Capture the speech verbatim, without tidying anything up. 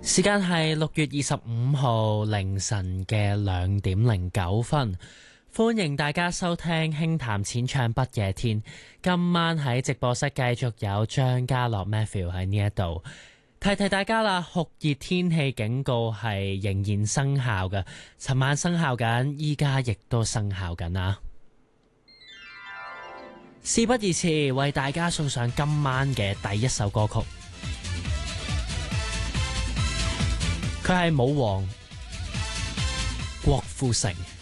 時間係六月二十五號凌晨嘅兩點零九分，歡迎大家收聽輕談淺唱不夜天。今晚喺直播室繼續有張家樂 Matthew 喺呢一度，提提大家啦，酷熱天氣警告係仍然生效嘅，尋晚生效緊，依家亦都生效緊啊！事不宜遲，為大家送上今晚嘅第一首歌曲。佢係舞王郭富城。